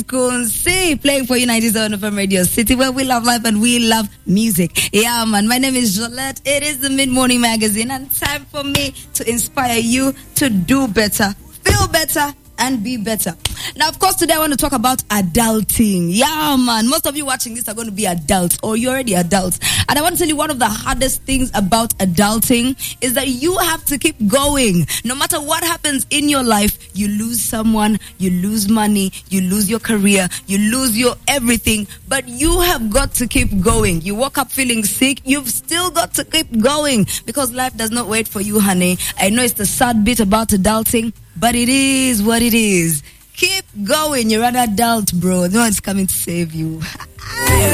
Kunsi playing for you 97 FM Radio City, where we love life and we love music. Yeah, man. My name is Jolette. It is the Mid-Morning Magazine, and time for me to inspire you to do better, feel better, and be better. Now, of course, today I want to talk about adulting. Yeah, man. Most of you watching this are going to be adults, or you're already adults. And I want to tell you, one of the hardest things about adulting is that you have to keep going. No matter what happens in your life, you lose someone, you lose money, you lose your career, you lose your everything, but you have got to keep going. You woke up feeling sick, you've still got to keep going, because life does not wait for you, honey. I know it's the sad bit about adulting, but it is what it is. Keep going. You're an adult, bro. No one's coming to save you.